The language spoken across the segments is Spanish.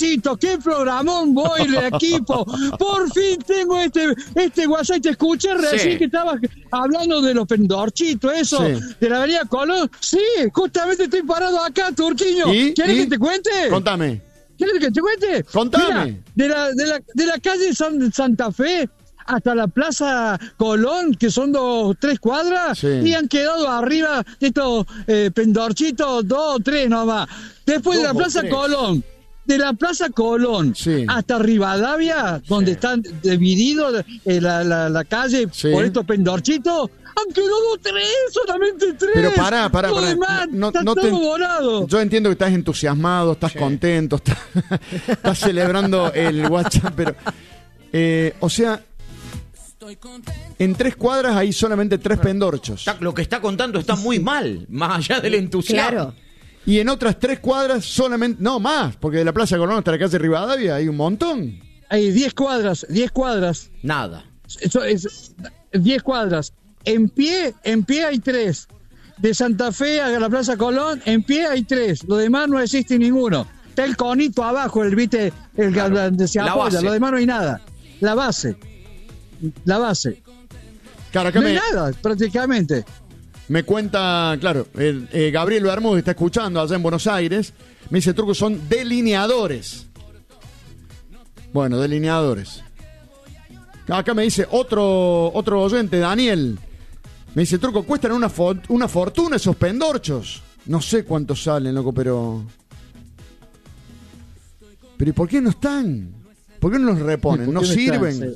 Nachito, qué programón voy de equipo. Por fin tengo este WhatsApp. Te escuché recién que estabas hablando de los pendorchitos, eso, de la avenida Colón. Sí, justamente estoy parado acá, Turquiño. ¿Quieres que te cuente? Contame. ¿Quieres que te cuente? Contame. Mira, de la calle Santa Fe hasta la Plaza Colón, que son 3 cuadras, y han quedado arriba de estos pendorchitos 2 o 3 nomás. Después de la Plaza Colón, hasta Rivadavia, donde están divididos la calle por estos pendorchitos, han quedado 3, solamente 3. Pero pará. No todo volado. Yo entiendo que estás entusiasmado, estás contento, estás celebrando el WhatsApp, pero o sea, en 3 cuadras hay solamente 3 pendorchos. Lo que está contando está muy mal, más allá del entusiasmo. Claro. Y en otras 3 cuadras solamente, no más, porque de la Plaza Colón hasta la calle Rivadavia hay un montón. Hay 10 cuadras. Nada. Eso es 10 cuadras. En pie hay 3. De Santa Fe a la Plaza Colón, en pie hay 3. Lo demás no existe ninguno. Está el conito abajo, donde se apoya. Lo demás no hay nada. La base. Claro, acá no hay nada, prácticamente. Me cuenta, claro, Gabriel Bermúdez está escuchando allá en Buenos Aires. Me dice, Turco, son delineadores. Bueno, delineadores. Acá me dice otro oyente, Daniel. Me dice, Turco, cuestan una fortuna esos pendorchos. No sé cuánto salen, loco, pero ¿y por qué no están? ¿Por qué no los reponen? ¿No sirven?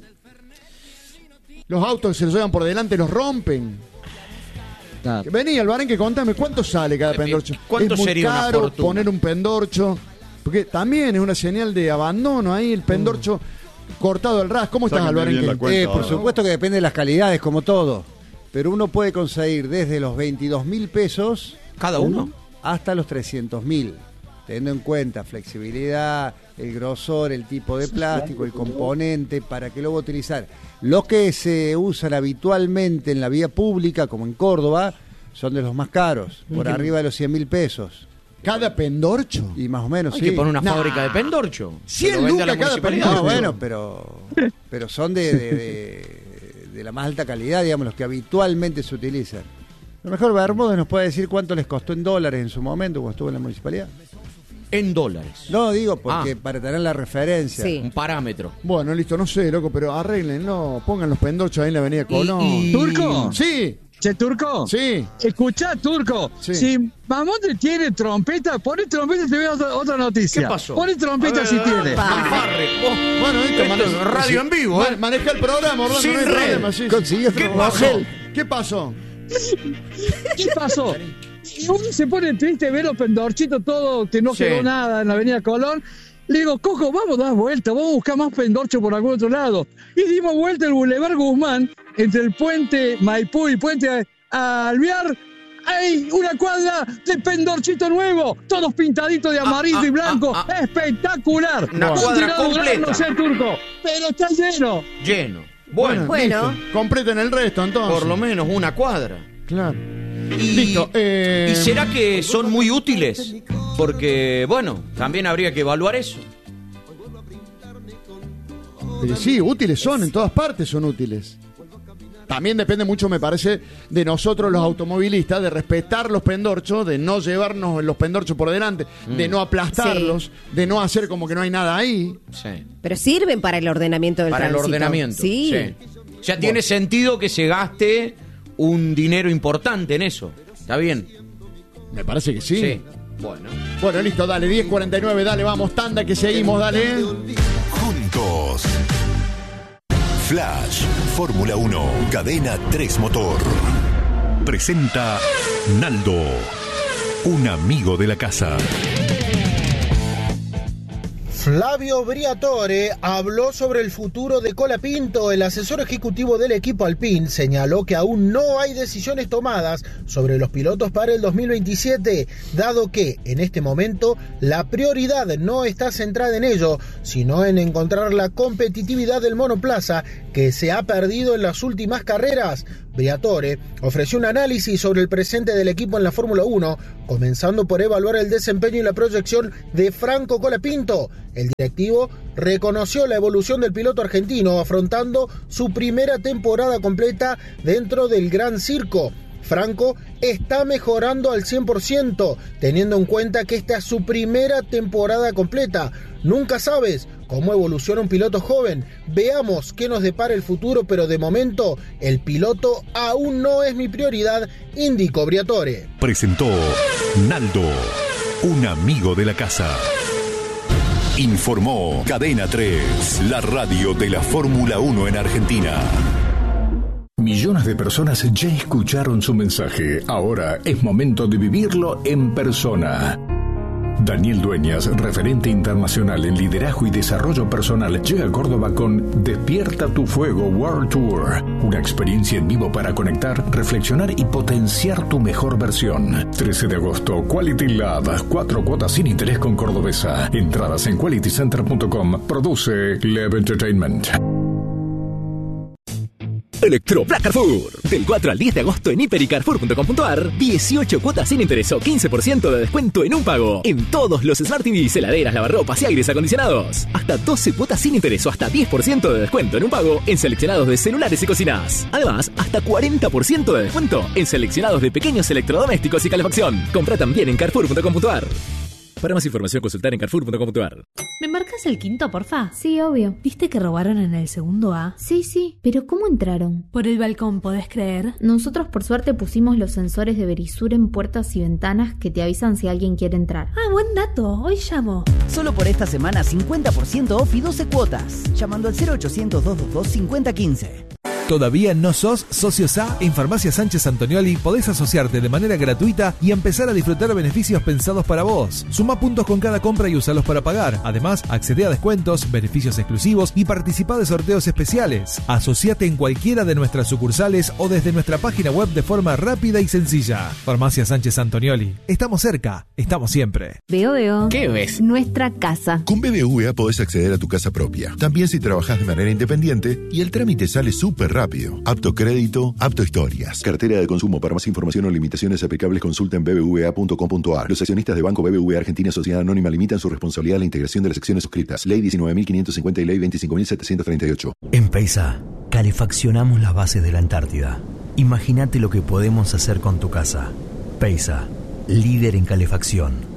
Los autos que se los llevan por delante los rompen. Claro. Vení, Albarenque, contame, ¿cuánto sale cada pendorcho? ¿Cuánto es muy sería caro una fortuna poner un pendorcho? Porque también es una señal de abandono ahí, el pendorcho cortado al ras. ¿Cómo estás, Albarenque? Por supuesto que depende de las calidades, como todo. Pero uno puede conseguir desde los 22.000 pesos cada uno hasta los 300.000, teniendo en cuenta flexibilidad, el grosor, el tipo de plástico, el componente, para que lo va a utilizar. Los que se usan habitualmente en la vía pública, como en Córdoba, son de los más caros, por arriba de los 100.000 pesos. ¿Cada pendorcho? Y más o menos, Hay que poner una fábrica de pendorcho. 100 lucas cada pendorcho. No, bueno, pero son de la más alta calidad, digamos, los que habitualmente se utilizan. A lo mejor Bermúdez nos puede decir cuánto les costó en dólares en su momento cuando estuvo en la municipalidad. En dólares. No, digo, porque para tener la referencia. Sí. Un parámetro. Bueno, listo, no sé, loco, pero arréglenlo. Pongan los pendorchos ahí en la avenida Colón. ¿Turco? Sí. Che, Turco. Sí. Escuchá, Turco. Sí. Si Mamonte tiene trompeta, poné trompeta y te veo otra noticia. ¿Qué pasó? Poné trompeta si tiene. Bueno, Esto es radio en vivo, Maneja el programa, Orlando. Sin no hay red. problema, sí. Consiguió ¿Qué pasó? ¿Qué pasó? ¿Qué pasó? Y uno se pone triste ver los pendorchitos todo, que no quedó nada en la avenida Colón. Le digo, Coco, vamos a dar vuelta, vamos a buscar más pendorcho por algún otro lado. Y dimos vuelta el Boulevard Guzmán, entre el puente Maipú y puente Alvear. Hay una cuadra de pendorchito nuevo, todos pintaditos de amarillo y blanco. Espectacular. Una cuadra completa. No sé, Turco, pero está lleno. Lleno. Bueno. Listo. Completen el resto, entonces. Por lo menos una cuadra. Claro. Y, Listo. ¿Y será que son muy útiles? Porque, bueno, también habría que evaluar eso. Pero sí, útiles son, en todas partes son útiles. También depende mucho, me parece, de nosotros los automovilistas, de respetar los pendorchos, de no llevarnos los pendorchos por delante, de no aplastarlos, de no hacer como que no hay nada ahí. Sí. Pero sirven para el ordenamiento del Para tránsito. el ordenamiento. Sí. O sea, tiene sentido que se gaste un dinero importante en eso. ¿Está bien? Me parece que sí. Bueno, listo, dale, 10:49, dale, vamos, tanda, que seguimos, dale. Juntos. Flash, Fórmula 1, Cadena 3 Motor. Presenta Naldo, un amigo de la casa. Flavio Briatore habló sobre el futuro de Colapinto. El asesor ejecutivo del equipo Alpine señaló que aún no hay decisiones tomadas sobre los pilotos para el 2027, dado que en este momento la prioridad no está centrada en ello, sino en encontrar la competitividad del monoplaza que se ha perdido en las últimas carreras. Briatore ofreció un análisis sobre el presente del equipo en la Fórmula 1, comenzando por evaluar el desempeño y la proyección de Franco Colapinto. El directivo reconoció la evolución del piloto argentino, afrontando su primera temporada completa dentro del Gran Circo. Franco está mejorando al 100%, teniendo en cuenta que esta es su primera temporada completa. Nunca sabes cómo evoluciona un piloto joven. Veamos qué nos depara el futuro, pero de momento el piloto aún no es mi prioridad, indicó Briatore. Presentó Naldo, un amigo de la casa. Informó Cadena 3, la radio de la Fórmula 1 en Argentina. Millones de personas ya escucharon su mensaje. Ahora es momento de vivirlo en persona. Daniel Dueñas, referente internacional en liderazgo y desarrollo personal, llega a Córdoba con Despierta tu Fuego World Tour. Una experiencia en vivo para conectar, reflexionar y potenciar tu mejor versión. 13 de agosto, Quality Lab, 4 cuotas sin interés con Cordobesa. Entradas en qualitycenter.com. Produce Lev Entertainment. Electro Black Carrefour. Del 4 al 10 de agosto en hiper y carrefour.com.ar, 18 cuotas sin interés o 15% de descuento en un pago. En todos los Smart TVs, heladeras, lavarropas y aires acondicionados. Hasta 12 cuotas sin interés o hasta 10% de descuento en un pago en seleccionados de celulares y cocinas. Además, hasta 40% de descuento en seleccionados de pequeños electrodomésticos y calefacción. Compra también en carrefour.com.ar. Para más información, consultar en carrefour.com.ar. ¿Me marcas el quinto, porfa? Sí, obvio. ¿Viste que robaron en el segundo A? Sí, pero ¿cómo entraron? Por el balcón, ¿podés creer? Nosotros por suerte pusimos los sensores de Verisur en puertas y ventanas que te avisan si alguien quiere entrar. Ah, buen dato. Hoy llamo. Solo por esta semana 50% off y 12 cuotas. Llamando al 0800-222-5015. ¿Todavía no sos socio SA? En Farmacia Sánchez Antonioli podés asociarte de manera gratuita y empezar a disfrutar beneficios pensados para vos. Suma puntos con cada compra y usalos para pagar. Además, accede a descuentos, beneficios exclusivos y participa de sorteos especiales. Asociate en cualquiera de nuestras sucursales o desde nuestra página web de forma rápida y sencilla. Farmacia Sánchez Antonioli. Estamos cerca, estamos siempre. Veo. ¿Qué ves? Nuestra casa. Con BBVA podés acceder a tu casa propia. También si trabajás de manera independiente y el trámite sale súper rápido. Apto crédito, apto historias. Cartera de consumo. Para más información o limitaciones aplicables consulta en bbva.com.ar. Los accionistas de Banco BBVA Argentina Sociedad Anónima limitan su responsabilidad a la integración de las acciones suscritas. Ley 19.550 y Ley 25.738. En Peisa, calefaccionamos las bases de la Antártida. Imagínate lo que podemos hacer con tu casa. Peisa, líder en calefacción.